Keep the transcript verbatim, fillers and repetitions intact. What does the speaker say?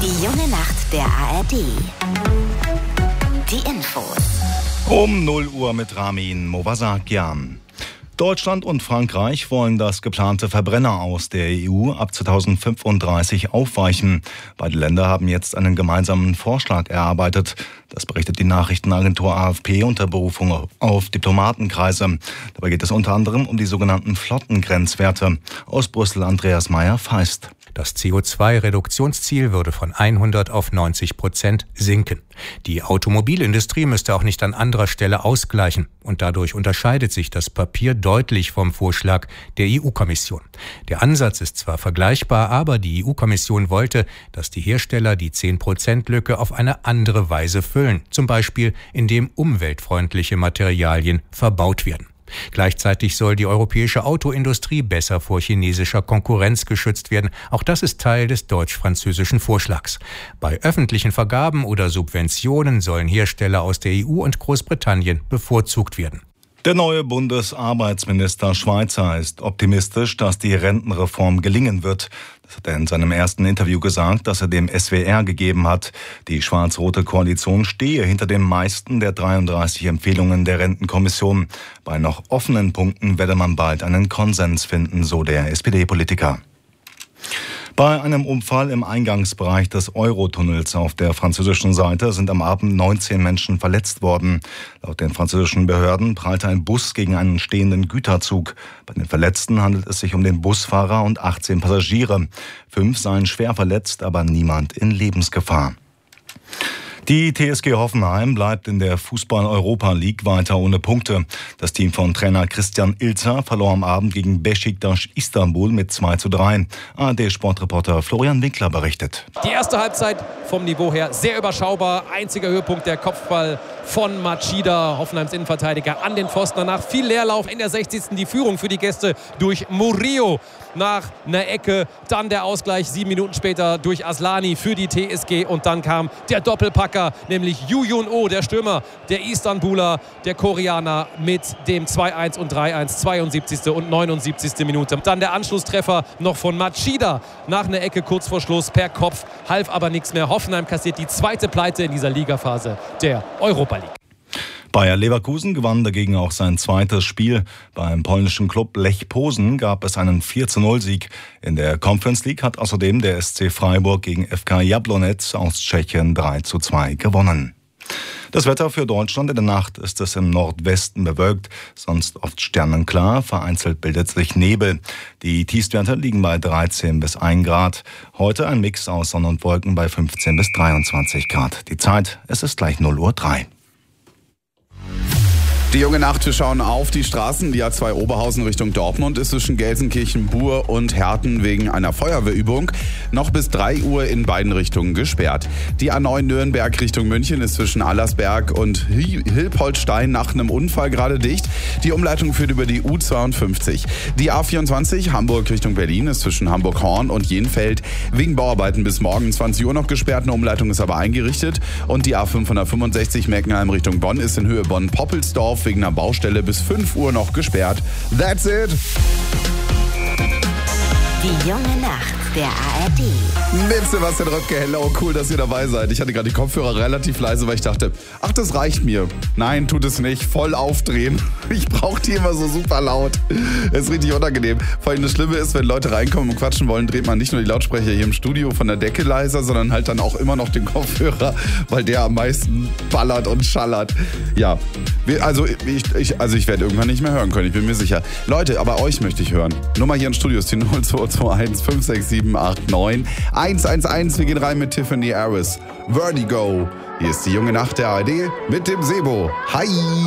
Die junge Nacht der A R D. Die Infos. Um null Uhr mit Ramin Movasakian. Deutschland und Frankreich wollen das geplante Verbrenner aus der E U ab zweitausendfünfunddreißig aufweichen. Beide Länder haben jetzt einen gemeinsamen Vorschlag erarbeitet. Das berichtet die Nachrichtenagentur A F P unter Berufung auf Diplomatenkreise. Dabei geht es unter anderem um die sogenannten Flottengrenzwerte. Aus Brüssel Andreas Meyer-Feist. Das C O zwei Reduktionsziel würde von hundert auf neunzig Prozent sinken. Die Automobilindustrie müsste auch nicht an anderer Stelle ausgleichen. Und dadurch unterscheidet sich das Papier deutlich vom Vorschlag der E U-Kommission. Der Ansatz ist zwar vergleichbar, aber die E U-Kommission wollte, dass die Hersteller die zehn Prozent Lücke auf eine andere Weise füllen. Zum Beispiel, indem umweltfreundliche Materialien verbaut werden. Gleichzeitig soll die europäische Autoindustrie besser vor chinesischer Konkurrenz geschützt werden. Auch das ist Teil des deutsch-französischen Vorschlags. Bei öffentlichen Vergaben oder Subventionen sollen Hersteller aus der E U und Großbritannien bevorzugt werden. Der neue Bundesarbeitsminister Schweizer ist optimistisch, dass die Rentenreform gelingen wird. Das hat er in seinem ersten Interview gesagt, das er dem S W R gegeben hat. Die schwarz-rote Koalition stehe hinter den meisten der dreiunddreißig Empfehlungen der Rentenkommission. Bei noch offenen Punkten werde man bald einen Konsens finden, so der S P D-Politiker. Bei einem Unfall im Eingangsbereich des Eurotunnels auf der französischen Seite sind am Abend neunzehn Menschen verletzt worden. Laut den französischen Behörden prallte ein Bus gegen einen stehenden Güterzug. Bei den Verletzten handelt es sich um den Busfahrer und achtzehn Passagiere. Fünf seien schwer verletzt, aber niemand in Lebensgefahr. Die T S G Hoffenheim bleibt in der Fußball-Europa League weiter ohne Punkte. Das Team von Trainer Christian Ilzer verlor am Abend gegen Beşiktaş Istanbul mit zwei zu drei. A R D-Sportreporter Florian Winkler berichtet. Die erste Halbzeit vom Niveau her sehr überschaubar. Einziger Höhepunkt der Kopfball von Machida, Hoffenheims Innenverteidiger, an den Pfosten. Danach viel Leerlauf in der sechzigsten Die Führung für die Gäste durch Murillo nach einer Ecke. Dann der Ausgleich sieben Minuten später durch Aslani für die T S G. Und dann kam der Doppelpacker, nämlich Yu Jun-Oh, der Stürmer der Istanbuler, der Koreaner, mit dem zwei eins und drei eins, zweiundsiebzigste und neunundsiebzigste Minute. Dann der Anschlusstreffer noch von Machida nach einer Ecke kurz vor Schluss per Kopf, half aber nichts mehr. Hoffenheim kassiert die zweite Pleite in dieser Ligaphase der Europa League. Bayer Leverkusen gewann dagegen auch sein zweites Spiel. Beim polnischen Klub Lech Posen gab es einen vier zu null Sieg. In der Conference League hat außerdem der S C Freiburg gegen F K Jablonec aus Tschechien drei zu zwei gewonnen. Das Wetter für Deutschland: in der Nacht ist es im Nordwesten bewölkt, sonst oft sternenklar, vereinzelt bildet sich Nebel. Die Tiefstwerte liegen bei dreizehn bis ein Grad. Heute ein Mix aus Sonne und Wolken bei fünfzehn bis dreiundzwanzig Grad. Die Zeit, es ist gleich null Uhr drei. Die junge Nacht, wir schauen auf die Straßen. Die A zwei Oberhausen Richtung Dortmund ist zwischen Gelsenkirchen, Buhr und Herten wegen einer Feuerwehrübung noch bis drei Uhr in beiden Richtungen gesperrt. Die A neun Nürnberg Richtung München ist zwischen Allersberg und Hilpoltstein nach einem Unfall gerade dicht. Die Umleitung führt über die U zweiundfünfzig. Die A vierundzwanzig Hamburg Richtung Berlin ist zwischen Hamburg-Horn und Jenfeld wegen Bauarbeiten bis morgen zwanzig Uhr noch gesperrt. Eine Umleitung ist aber eingerichtet. Und die A fünfhundertfünfundsechzig Meckenheim Richtung Bonn ist in Höhe Bonn-Poppelsdorf wegen einer Baustelle bis fünf Uhr noch gesperrt. That's it! Die junge Nacht der A R D. Mit Sebastian Röpke, hello, cool, dass ihr dabei seid. Ich hatte gerade die Kopfhörer relativ leise, weil ich dachte, ach, das reicht mir. Nein, tut es nicht. Voll aufdrehen. Ich brauche die immer so super laut. Das ist richtig unangenehm. Vor allem das Schlimme ist, wenn Leute reinkommen und quatschen wollen, dreht man nicht nur die Lautsprecher hier im Studio von der Decke leiser, sondern halt dann auch immer noch den Kopfhörer, weil der am meisten ballert und schallert. Ja, wir, also ich, ich, also ich werde irgendwann nicht mehr hören können, ich bin mir sicher. Leute, aber euch möchte ich hören. Nummer hier im Studio ist die null zwei zwei eins fünf sechs sieben acht neun eins eins eins. Wir gehen rein mit Tiffany Harris. Vertigo. Hier ist die junge Nacht der A R D mit dem Sebo. Hi!